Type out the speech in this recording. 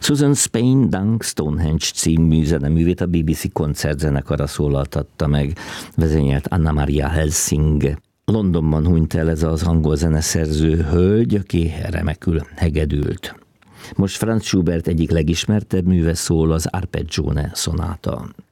Susan Spain Dunk Stonehenge című zeneművét a BBC koncertzenekara szólaltatta meg, vezényelt Anna Maria Helsing. Londonban hunyt el ez az angol zeneszerző hölgy, aki remekül hegedült. Most Franz Schubert egyik legismertebb műve szól, az Arpeggione szonáta.